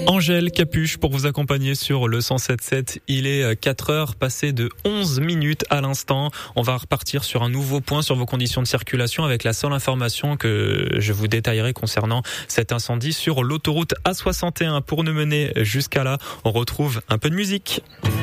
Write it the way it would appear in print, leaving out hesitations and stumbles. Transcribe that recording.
Angèle Capuche pour vous accompagner sur le 107.7. Il est 4h passé de 11 minutes à l'instant. On va repartir sur un nouveau point sur vos conditions de circulation avec la seule information que je vous détaillerai concernant cet incendie sur l'autoroute A61. Pour nous mener jusqu'à là, on retrouve un peu de musique.